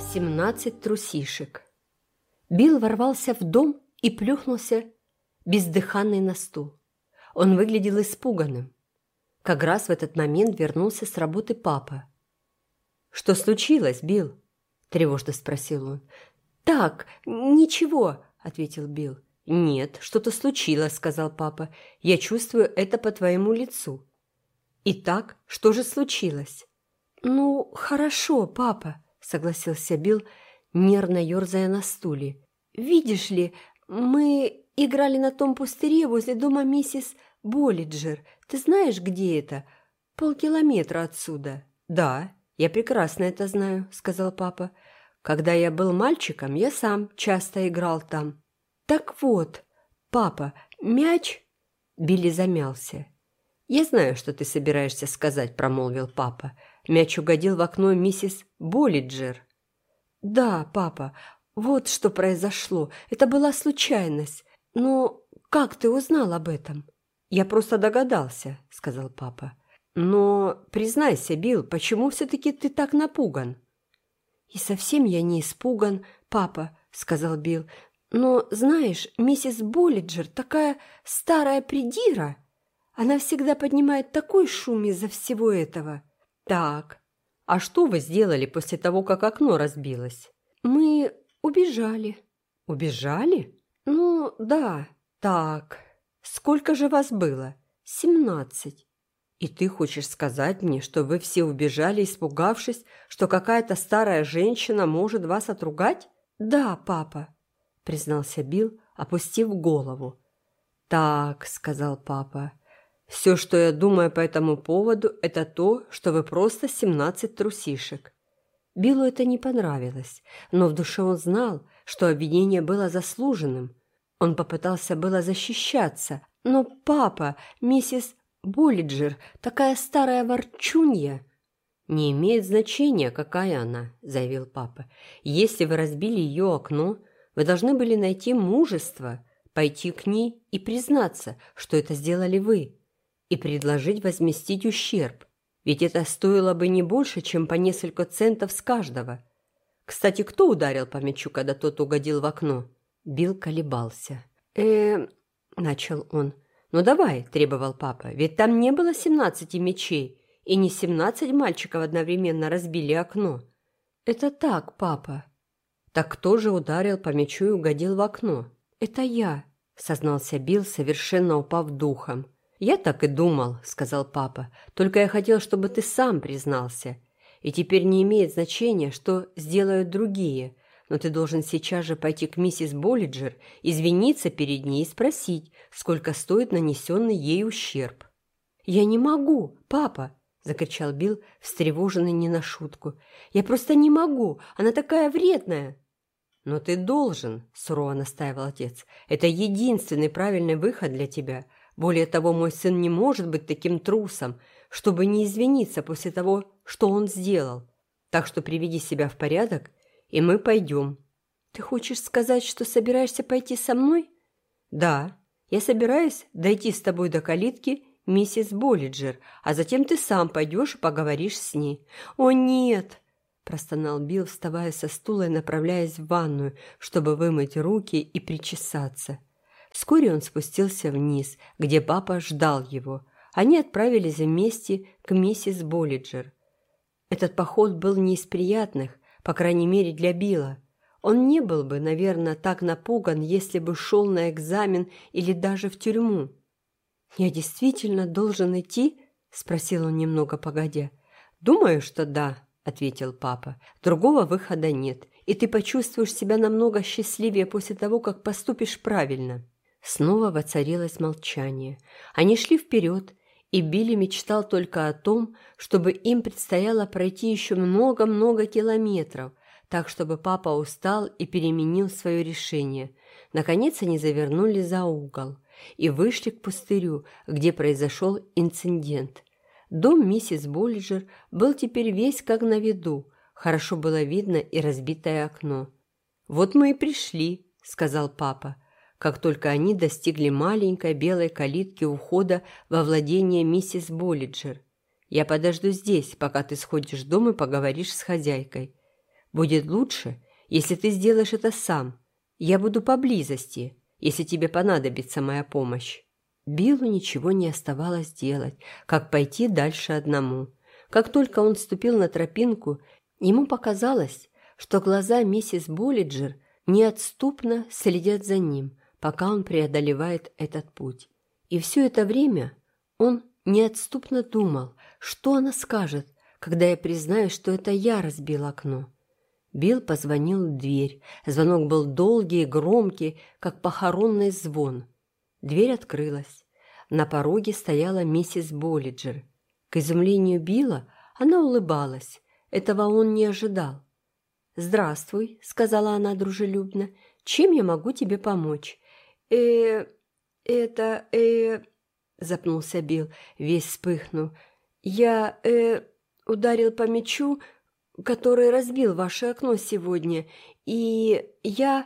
17 трусишек. Билл ворвался в дом и плюхнулся бездыханный на стул. Он выглядел испуганным. Как раз в этот момент вернулся с работы папа. «Что случилось, Билл?» – тревожно спросил он. «Так, ничего», – ответил Билл. «Нет, что-то случилось», – сказал папа. «Я чувствую это по твоему лицу». «Итак, что же случилось?» «Ну, хорошо, папа», – согласился Билл, нервно ерзая на стуле. «Видишь ли, мы играли на том пустыре возле дома миссис Боллиджер. Ты знаешь, где это? Полкилометра отсюда». «Да, я прекрасно это знаю», – сказал папа. «Когда я был мальчиком, я сам часто играл там». «Так вот, папа, мяч...» Билли замялся. «Я знаю, что ты собираешься сказать», – промолвил папа. «Мяч угодил в окно миссис Боллиджер». «Да, папа, вот что произошло. Это была случайность. Но как ты узнал об этом?» «Я просто догадался», – сказал папа. «Но, признайся, Билл, почему все-таки ты так напуган?» «И совсем я не испуган, папа», – сказал Билл. «Но, знаешь, миссис Боллиджер такая старая придира. Она всегда поднимает такой шум из-за всего этого». «Так, а что вы сделали после того, как окно разбилось?» «Мы убежали». «Убежали?» «Ну, да». «Так, сколько же вас было?» 17. «И ты хочешь сказать мне, что вы все убежали, испугавшись, что какая-то старая женщина может вас отругать?» «Да, папа», – признался Билл, опустив голову. «Так», – сказал папа, – «все, что я думаю по этому поводу, это то, что вы просто 17 трусишек». Биллу это не понравилось, но в душе он знал, что обвинение было заслуженным. Он попытался было защищаться, но папа, миссис Боллиджер, такая старая ворчунья. «Не имеет значения, какая она», – заявил папа. «Если вы разбили ее окно, вы должны были найти мужество, пойти к ней и признаться, что это сделали вы, и предложить возместить ущерб. Ведь это стоило бы не больше, чем по несколько центов с каждого. Кстати, кто ударил по мячу, когда тот угодил в окно?» Билл колебался. Начал он. «Ну давай», – требовал папа, – «ведь там не было 17 мячей, и не 17 мальчиков одновременно разбили окно». «Это так, папа». «Так кто же ударил по мячу и угодил в окно?» «Это я», – сознался Билл, совершенно упав духом. «Я так и думал», – сказал папа, – «только я хотел, чтобы ты сам признался. И теперь не имеет значения, что сделают другие, но ты должен сейчас же пойти к миссис Боллиджер, извиниться перед ней и спросить, сколько стоит нанесенный ей ущерб». «Я не могу, папа», – закричал Билл, встревоженный не на шутку. «Я просто не могу, она такая вредная». «Но ты должен», – сурово настаивал отец. «Это единственный правильный выход для тебя. Более того, мой сын не может быть таким трусом, чтобы не извиниться после того, что он сделал. Так что приведи себя в порядок, и мы пойдем». «Ты хочешь сказать, что собираешься пойти со мной?» «Да, я собираюсь дойти с тобой до калитки миссис Боллиджер, а затем ты сам пойдешь и поговоришь с ней». «О, нет!» – простонал Билл, вставая со стула и направляясь в ванную, чтобы вымыть руки и причесаться. Вскоре он спустился вниз, где папа ждал его. Они отправились вместе к миссис Боллиджер. Этот поход был не из приятных, по крайней мере для Билла. Он не был бы, наверное, так напуган, если бы шел на экзамен или даже в тюрьму. «Я действительно должен идти?» – спросил он немного погодя. «Думаю, что да», – ответил папа. «Другого выхода нет, и ты почувствуешь себя намного счастливее после того, как поступишь правильно». Снова воцарилось молчание. Они шли вперед, и Билли мечтал только о том, чтобы им предстояло пройти еще много-много километров, так, чтобы папа устал и переменил свое решение. Наконец они завернули за угол и вышли к пустырю, где произошел инцидент. Дом миссис Боллиджер был теперь весь как на виду, хорошо было видно и разбитое окно. «Вот мы и пришли», – сказал папа, как только они достигли маленькой белой калитки у входа во владение миссис Боллиджер. «Я подожду здесь, пока ты сходишь в дом и поговоришь с хозяйкой. Будет лучше, если ты сделаешь это сам. Я буду поблизости, если тебе понадобится моя помощь». Биллу ничего не оставалось делать, как пойти дальше одному. Как только он ступил на тропинку, ему показалось, что глаза миссис Боллиджер неотступно следят за ним, пока он преодолевает этот путь. И все это время он неотступно думал, что она скажет, когда я признаюсь, что это я разбил окно. Билл позвонил в дверь. Звонок был долгий и громкий, как похоронный звон. Дверь открылась. На пороге стояла миссис Боллиджер. К изумлению Билла она улыбалась. Этого он не ожидал. «Здравствуй», — сказала она дружелюбно. «Чем я могу тебе помочь?» запнулся Билл, весь вспыхнув. «Я, ударил по мячу, который разбил ваше окно сегодня, и я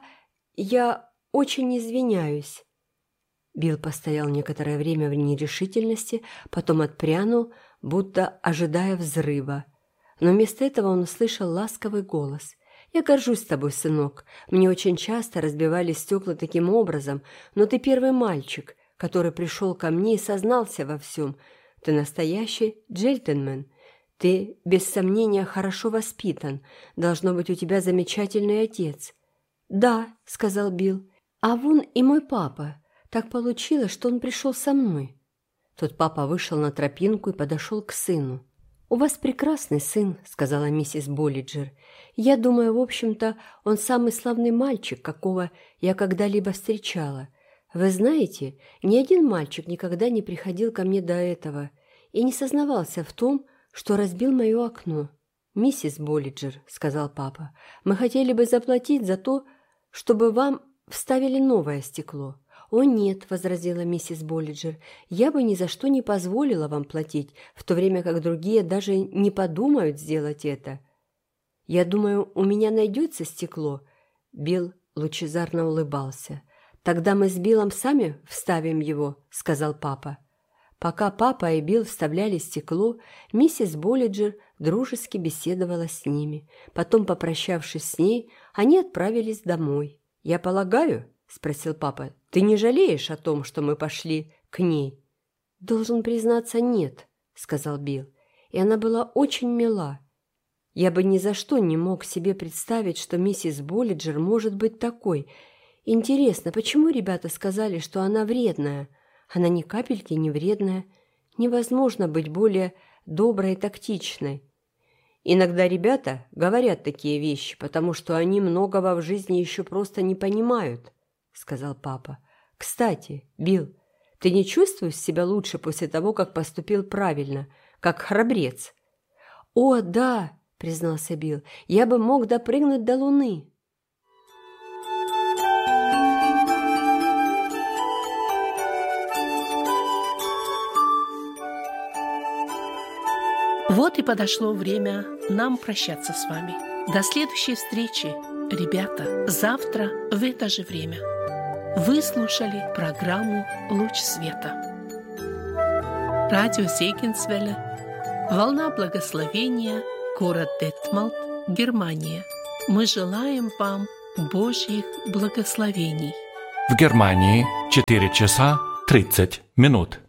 очень извиняюсь». Билл постоял некоторое время в нерешительности, потом отпрянул, будто ожидая взрыва. Но вместо этого он услышал ласковый голос. «Я горжусь тобой, сынок. Мне очень часто разбивали стекла таким образом, но ты первый мальчик, который пришел ко мне и сознался во всем. Ты настоящий джентльмен. Ты, без сомнения, хорошо воспитан. Должно быть, у тебя замечательный отец». «Да», — сказал Билл. «А вон и мой папа. Так получилось, что он пришел со мной». Тот папа вышел на тропинку и подошел к сыну. «У вас прекрасный сын», — сказала миссис Боллиджер. «Я думаю, в общем-то, он самый славный мальчик, какого я когда-либо встречала. Вы знаете, ни один мальчик никогда не приходил ко мне до этого и не сознавался в том, что разбил мое окно». «Миссис Боллиджер», — сказал папа, — «мы хотели бы заплатить за то, чтобы вам вставили новое стекло». «О нет», — возразила миссис Боллиджер, — «я бы ни за что не позволила вам платить, в то время как другие даже не подумают сделать это». «Я думаю, у меня найдется стекло». Билл лучезарно улыбался. «Тогда мы с Биллом сами вставим его», — сказал папа. Пока папа и Билл вставляли стекло, миссис Боллиджер дружески беседовала с ними. Потом, попрощавшись с ней, они отправились домой. «Я полагаю», — спросил папа, — «ты не жалеешь о том, что мы пошли к ней?» «Должен признаться, нет», — сказал Билл. «И она была очень мила. Я бы ни за что не мог себе представить, что миссис Боллиджер может быть такой. Интересно, почему ребята сказали, что она вредная? Она ни капельки не вредная. Невозможно быть более доброй и тактичной». «Иногда ребята говорят такие вещи, потому что они многого в жизни еще просто не понимают», — сказал папа. «Кстати, Билл, ты не чувствуешь себя лучше после того, как поступил правильно, как храбрец?» «О, да», — признался Билл, — «я бы мог допрыгнуть до Луны». Вот и подошло время нам прощаться с вами. До следующей встречи, ребята, завтра в это же время. Вы слушали программу «Луч света». Радио Зегенсвелле, волна благословения, город Детмалт, Германия. Мы желаем вам Божьих благословений. В Германии 4 часа 30 минут.